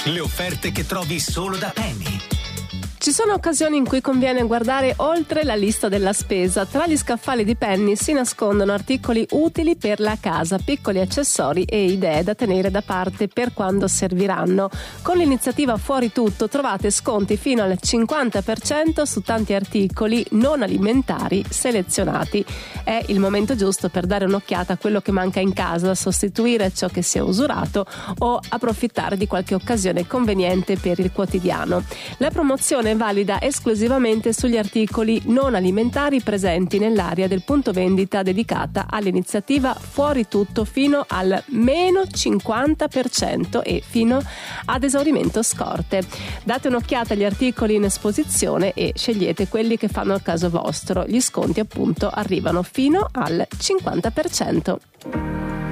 Le offerte che trovi solo da Penny. Ci sono occasioni in cui conviene guardare oltre la lista della spesa. Tra gli scaffali di Penny si nascondono articoli utili per la casa, piccoli accessori e idee da tenere da parte per quando serviranno. Con l'iniziativa Fuori Tutto trovate sconti fino al 50% su tanti articoli non alimentari selezionati. È il momento giusto per dare un'occhiata a quello che manca in casa, sostituire ciò che si è usurato o approfittare di qualche occasione conveniente per il quotidiano. La promozione è valida esclusivamente sugli articoli non alimentari presenti nell'area del punto vendita dedicata all'iniziativa Fuori Tutto fino al meno 50% e fino ad esaurimento scorte. Date un'occhiata agli articoli in esposizione e scegliete quelli che fanno al caso vostro. Gli sconti appunto arrivano fino al 50%.